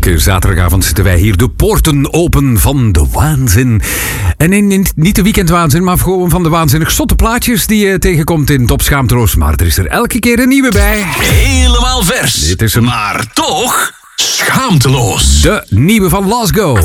Elke zaterdagavond zitten wij hier de poorten open van de waanzin. En niet de weekendwaanzin, maar gewoon van de waanzinnig zotte plaatjes die je tegenkomt in Top Schaamteloos. Maar er is er elke keer een nieuwe bij. Helemaal vers. Dit is hem. Maar toch schaamteloos. De nieuwe van Lasgo.